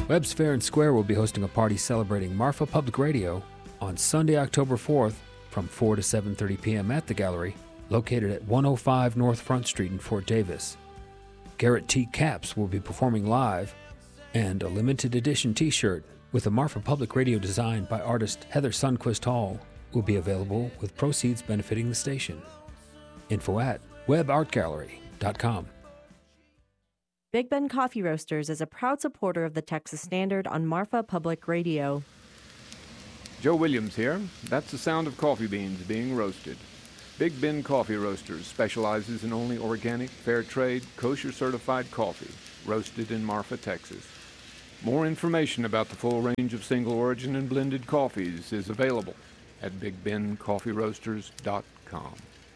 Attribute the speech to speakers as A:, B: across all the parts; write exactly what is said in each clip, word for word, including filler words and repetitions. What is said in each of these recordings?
A: Webb's Fair and Square will be hosting a party celebrating Marfa Public Radio on Sunday, October fourth from four to seven thirty p.m. at the Gallery, located at one oh five North Front Street in Fort Davis. Garrett T. Capps will be performing live, and a limited edition t-shirt with a Marfa Public Radio design by artist Heather Sundquist Hall will be available, with proceeds benefiting the station. Info at web art gallery dot com.
B: Big Ben Coffee Roasters is a proud supporter of the Texas Standard on Marfa Public Radio.
C: Joe Williams here. That's the sound of coffee beans being roasted. Big Ben Coffee Roasters specializes in only organic, fair trade, kosher certified coffee, roasted in Marfa, Texas. More information about the full range of single origin and blended coffees is available at big ben coffee roasters dot com.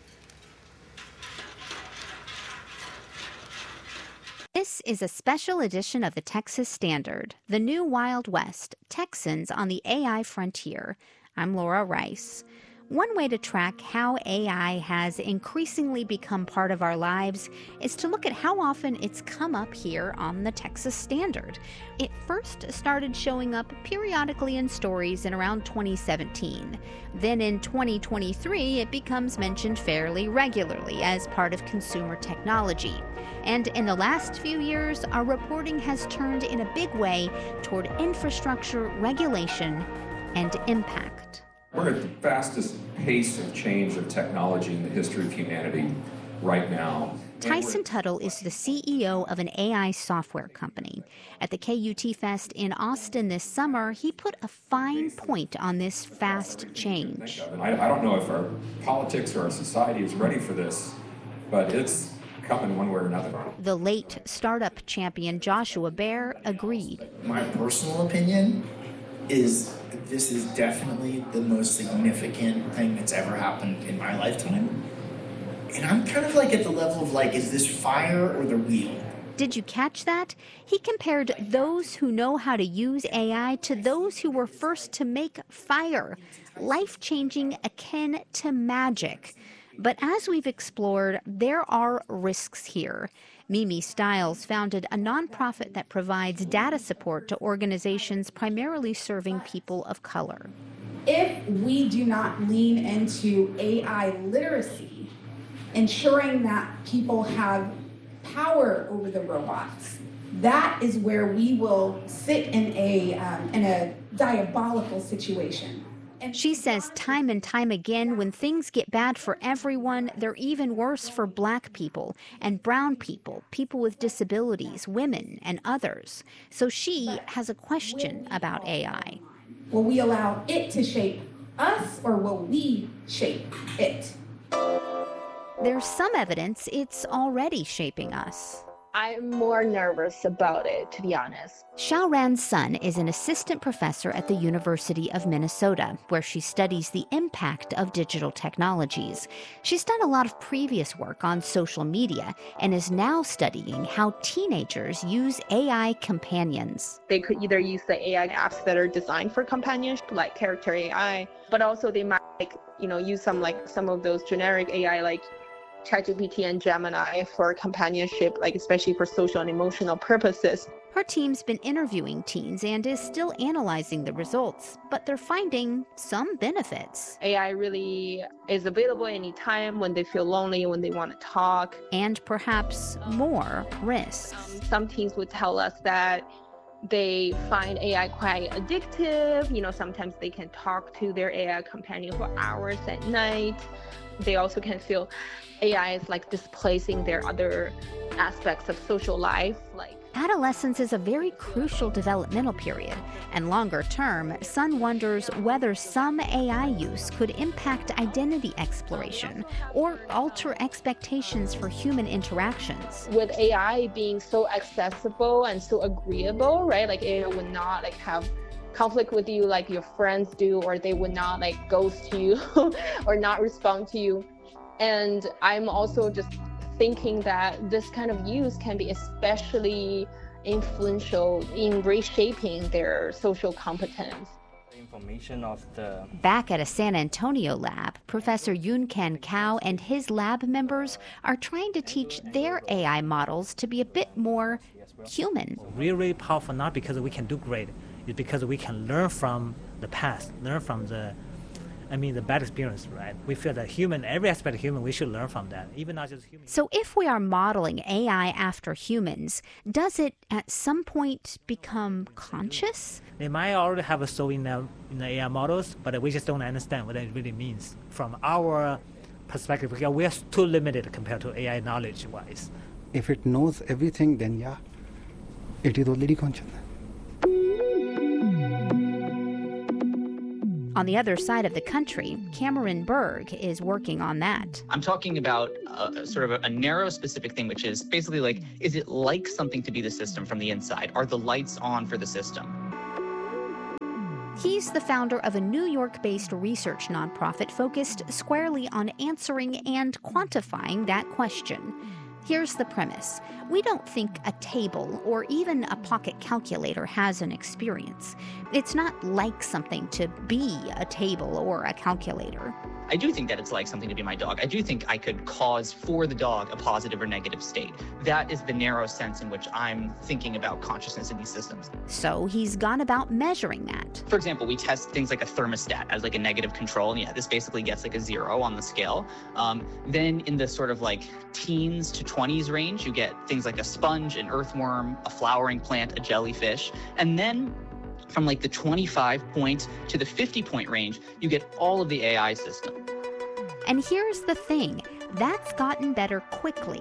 D: This is a special edition of the Texas Standard, the new Wild West, Texans on the A I frontier. I'm Laura Rice. One way to track how A I has increasingly become part of our lives is to look at how often it's come up here on the Texas Standard. It first started showing up periodically in stories in around twenty seventeen. Then in twenty twenty-three, it becomes mentioned fairly regularly as part of consumer technology. And in the last few years, our reporting has turned in a big way toward infrastructure, regulation, and impact.
E: We're at the fastest pace of change of technology in the history of humanity right now.
D: Tyson Tuttle is the C E O of an A I software company. At the K U T Fest in Austin this summer, he put a fine point on this fast change.
E: I, I don't know if our politics or our society is ready for this, but it's coming one way or another.
D: The late startup champion Joshua Baer agreed.
F: My personal opinion is this is definitely the most significant thing that's ever happened in my lifetime. And I'm kind of like at the level of like, is this fire or the wheel?
D: Did you catch that? He compared those who know how to use A I to those who were first to make fire, life-changing, akin to magic. But as we've explored, there are risks here. Mimi Stiles founded a nonprofit that provides data support to organizations primarily serving people of color.
G: If we do not lean into A I literacy, ensuring that people have power over the robots, that is where we will sit in a um, in a diabolical situation.
D: She says time and time again, when things get bad for everyone, they're even worse for Black people and brown people, people with disabilities, women, and others. So she has a question about A I.
G: Will we allow it to shape us, or will we shape it?
D: There's some evidence it's already shaping us.
H: I'm more nervous about it, to be honest.
D: Xiaoran Sun is an assistant professor at the University of Minnesota, where she studies the impact of digital technologies. She's done a lot of previous work on social media and is now studying how teenagers use A I companions.
H: They could either use the A I apps that are designed for companionship, like Character A I, but also they might, like, you know, use some like some of those generic A I, like ChatGPT and Gemini, for companionship, like especially for social and emotional purposes.
D: Her team's been interviewing teens and is still analyzing the results, but they're finding some benefits.
H: A I really is available anytime when they feel lonely, when they want to talk.
D: And perhaps more risks.
H: Um, some teens would tell us that they find A I quite addictive. You know, sometimes they can talk to their A I companion for hours at night. They also can feel A I is like displacing their other aspects of social life. Like
D: adolescence is a very crucial developmental period, and longer term, Sun wonders whether some A I use could impact identity exploration or alter expectations for human interactions.
H: With A I being so accessible and so agreeable, right? Like it would not like have conflict with you like your friends do, or they would not like ghost you or not respond to you. And I'm also just thinking that this kind of use can be especially influential in reshaping their social competence.
I: Information of the...
D: Back at a San Antonio lab, Professor Yun Ken Kao and his lab members are trying to teach their A I models to be a bit more human.
J: Really, really powerful, not because we can do great. It's because we can learn from the past, learn from the, I mean, the bad experience, right? We feel that human, every aspect of human, we should learn from that, even not just human.
D: So if we are modeling A I after humans, does it at some point become conscious?
J: They might already have a soul in the, in the A I models, but we just don't understand what it really means from our perspective, because we are too limited compared to A I knowledge-wise.
K: If it knows everything, then yeah, it is already conscious.
D: On the other side of the country, Cameron Berg is working on that.
L: I'm talking about a, sort of a, a narrow specific thing, which is basically like, is it like something to be the system from the inside? Are the lights on for the system?
D: He's the founder of a New York-based research nonprofit focused squarely on answering and quantifying that question. Here's the premise. We don't think a table or even a pocket calculator has an experience. It's not like something to be a table or a calculator.
L: I do think that it's like something to be my dog. I do think I could cause for the dog a positive or negative state. That is the narrow sense in which I'm thinking about consciousness in these systems.
D: So he's gone about measuring that.
L: For example, we test things like a thermostat as like a negative control. And yeah, this basically gets like a zero on the scale. Um, then in the sort of like teens to twenties range, you get things like a sponge, an earthworm, a flowering plant, a jellyfish. And then from like the twenty-five point to the fifty point range, you get all of the A I system.
D: And here's the thing, that's gotten better quickly.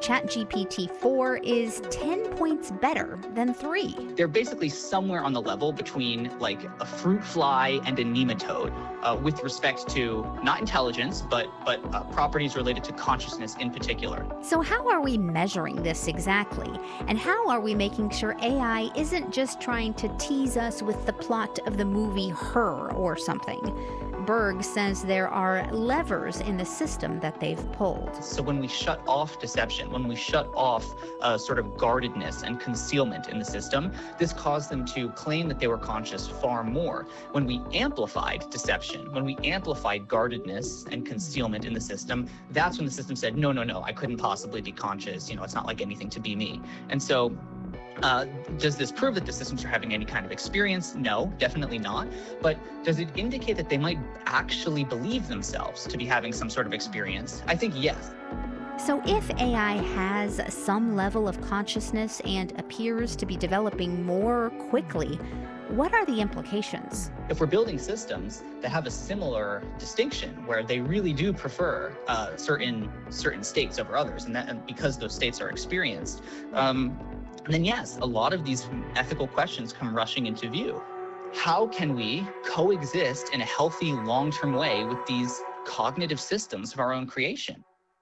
D: ChatGPT four is ten points better than three.
L: They're basically somewhere on the level between like a fruit fly and a nematode uh, with respect to not intelligence, but, but uh, properties related to consciousness in particular.
D: So how are we measuring this exactly? And how are we making sure A I isn't just trying to tease us with the plot of the movie Her or something? Berg says there are levers in the system that they've pulled.
L: So when we shut off deception, when we shut off uh, sort of guardedness and concealment in the system, this caused them to claim that they were conscious far more. When we amplified deception, when we amplified guardedness and concealment in the system, that's when the system said, no, no, no, I couldn't possibly be conscious. You know, it's not like anything to be me. And so Uh, does this prove that the systems are having any kind of experience? No, definitely not. But does it indicate that they might actually believe themselves to be having some sort of experience? I think yes.
D: So if A I has some level of consciousness and appears to be developing more quickly, what are the implications?
L: If we're building systems that have a similar distinction where they really do prefer uh, certain certain states over others, and, that, and because those states are experienced, um, then yes, a lot of these ethical questions come rushing into view. How can we coexist in a healthy, long-term way with these cognitive systems of our own creation?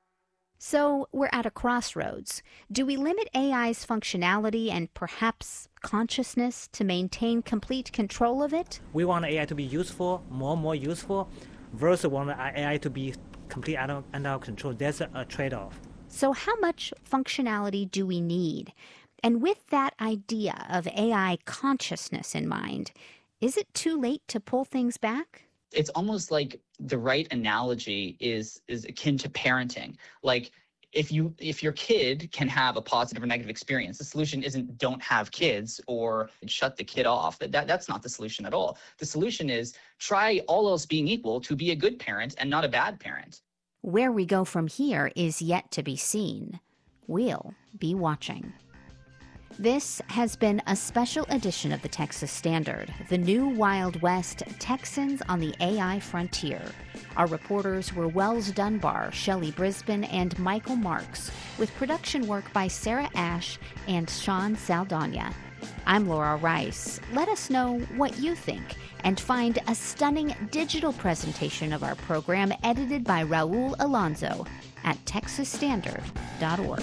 D: So we're at a crossroads. Do we limit A I's functionality and perhaps consciousness to maintain complete control of it?
J: We want A I to be useful, more and more useful, versus want A I to be completely under, under our control. There's a, a trade-off.
D: So how much functionality do we need? And with that idea of A I consciousness in mind, is it too late to pull things back?
L: It's almost like the right analogy is is akin to parenting. Like if you if your kid can have a positive or negative experience, the solution isn't don't have kids or shut the kid off. That, that that's not the solution at all. The solution is try all else being equal to be a good parent and not a bad parent.
D: Where we go from here is yet to be seen. We'll be watching. This has been a special edition of the Texas Standard, the new Wild West, Texans on the A I frontier. Our reporters were Wells Dunbar, Shelley Brisbane, and Michael Marks, with production work by Sarah Ash and Sean Saldana. I'm Laura Rice. Let us know what you think, and find a stunning digital presentation of our program edited by Raul Alonso at texas standard dot org.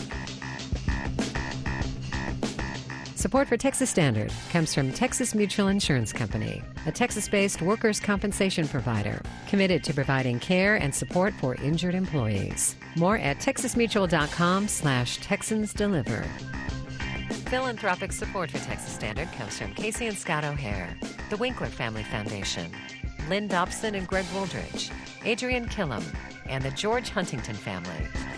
M: Support for Texas Standard comes from Texas Mutual Insurance Company, a Texas-based workers' compensation provider committed to providing care and support for injured employees. More at texasmutual.com slash Texans Deliver. Philanthropic support for Texas Standard comes from Casey and Scott O'Hare, the Winkler Family Foundation, Lynn Dobson and Greg Woldridge, Adrian Killam, and the George Huntington family.